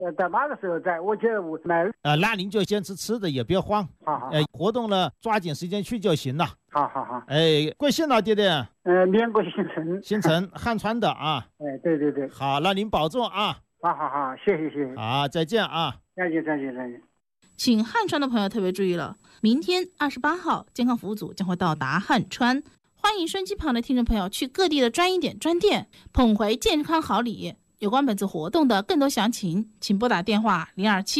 到哪个时候在？我觉得我买。 那您就坚持吃的，也别慌。 好。 活动了抓紧时间去就行了。 好。 贵姓了，爹爹？ 缅国姓陈。 姓陈，汉川的啊。 对。 好，那您保重啊。 好，谢谢。 好，再见啊。 再见。 请汉川的朋友特别注意了，明天28号，健康服务组将会到达汉川，欢迎收音机旁的听众朋友去各地的专营点、专店捧回健康好礼。有关本次活动的更多详情，请拨打电话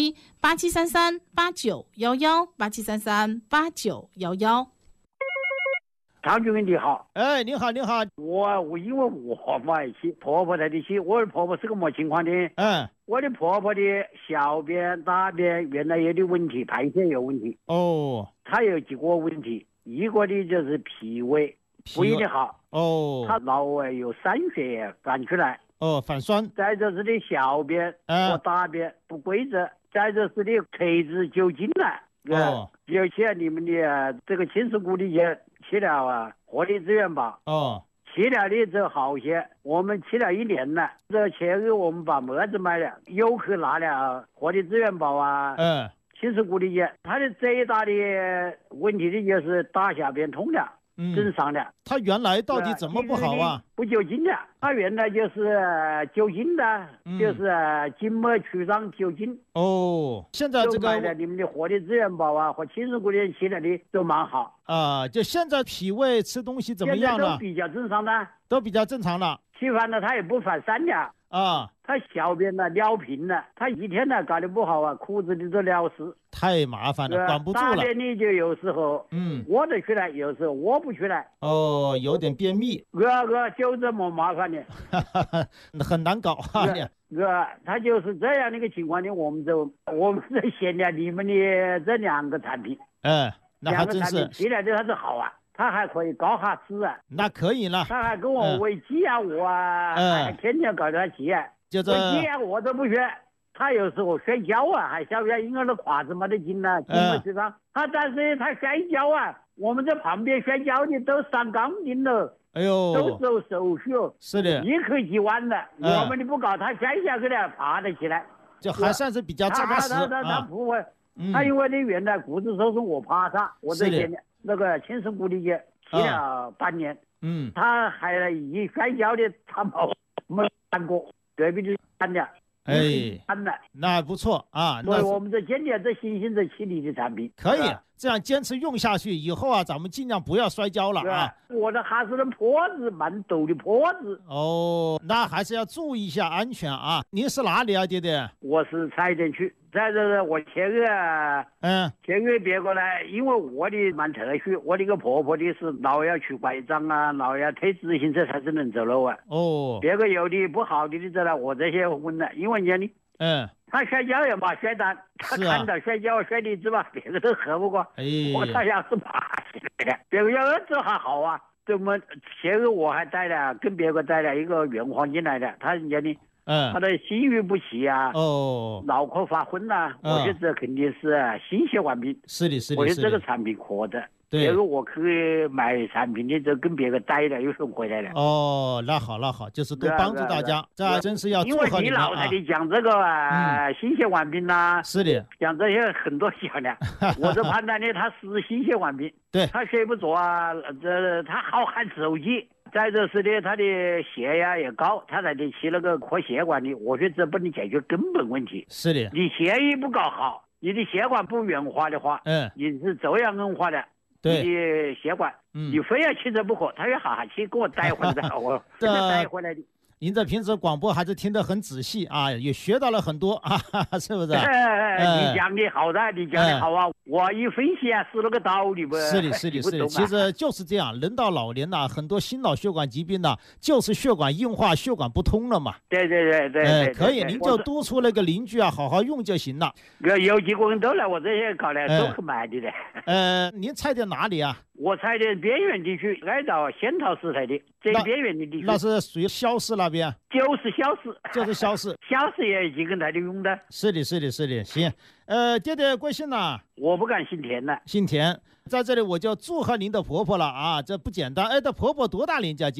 027-8733-8911，8733-8911。 张主任你好。 你好。 我因为我买起婆婆在一起，我的婆婆是个么情况的？我的婆婆的小便、大便原来有点问题，排泄有问题。她有几个问题，一个的就是脾胃不一定好。她老有散血反出来。 反酸。 再就是的小便和大便不规则，再就是的特子酒精了。尤其你们的这个亲属鼓励节去了活力资源吧。去了的就好些，我们去了1年了。这前个我们把么子买了，游客拿了活力资源宝亲属鼓励节，他的最大的问题的就是大小便通了。正常的。 他原来到底怎么不好啊？ 不酒精的，他原来就是酒精的，就是筋膜曲张酒精。 现在这个你们的活力资源宝和亲属鼓励起来的都蛮好就现在脾胃吃东西怎么样了？ 都比较正常的， 都比较正常了。 吃饭了他也不反三了他小便了尿频了，他一天呢搞得不好裤子里都尿湿， 太麻烦了，管不住了。 大便里就有时候屙得出来，有时候屙不出来。 有点便秘。 就这么麻烦的很难搞他就是这样的一个情况呢。我们在闲聊你们的这2个产品。 那还真是起来的他是好他还可以搞下吃那可以了。 他还跟我喂鸡我还天天搞他鸡喂鸡我都不学。他有时候摔跤还小小婴儿的胯子没得劲了，筋膜曲张。但是他摔跤我们在旁边摔跤的都上钢钉了，都走手续。 是的 1克几万了。我们的不搞，他摔下去了爬得起来， 就还算是比较扎实。 他不会。他因为原来骨质疏松我怕他，我这些那个亲属鼓励节去了半年。他还一摔跤的他没看过，隔壁的看的。 那不错所以我们这坚定这新兴这起你的产品可以这样坚持用下去，以后咱们尽量不要摔跤了我这还是那坡子蛮陡的坡子那还是要注意一下安全您是哪里爹爹？ 我是蔡甸区。再者我前个别过来，因为我的蛮特殊，我的个婆婆的是老要拄拐杖老要推自行车才是能走路别个有的不好的走了，我这些问了，因为人家他摔跤也没摔单，他看到摔跤摔的是吧，别个都喝不过我他要是爬起来的，别个要这还好怎么前个我还带了跟别个带了一个原黄金来的，他人家的他的心律不齐脑壳发昏我觉得这肯定是心血管病。 是的我觉得这个产品可的。别个我去买产品的就跟别个带了，又送回来了。 那好，就是多帮助大家，这真是要祝贺你们因为你老太太讲这个心血管病是的， 讲这些很多讲的，我这判断呢，他是心血管病， 对， 他睡不着他好看手机。再就是呢，他的血压也高，他在这起那个扩血管的，我觉得这不能解决根本问题。 是的， 你血液不搞好，你的血管不圆滑的话，你是这样硬化的。你的血管，你非要去这不可，他要好好去给我带回来，我带回来的。 您这平时广播还是听得很仔细也学到了很多是不是？ 你讲的好你讲的好我一分析是那个道理不？ 是的，其实就是这样，人到老年很多心脑血管疾病就是血管硬化、血管不通了嘛。 对， 可以，您就督促那个邻居好好用就行了。 有几个人都来我这些搞来都去买的您菜的哪里我菜的边缘地区，挨到仙桃市菜的最边缘的地区。 那是属于萧市那边。 就是萧市。萧市也几个台的用的。 是的，行。爹爹贵姓我不敢姓田了。 姓田，在这里我就祝贺您的婆婆了这不简单。这婆婆多大年纪今年？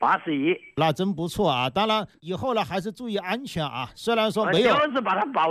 81， 那真不错啊。当然以后呢还是注意安全啊，虽然说没有， 就是把它保